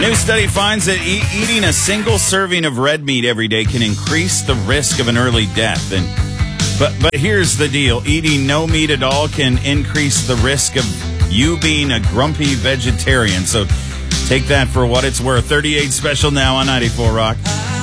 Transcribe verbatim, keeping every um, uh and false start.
New study finds that e- eating a single serving of red meat every day can increase the risk of an early death. And but but here's the deal: eating no meat at all can increase the risk of you being a grumpy vegetarian. So take that for what it's worth. thirty-eight special now on ninety-four Rock.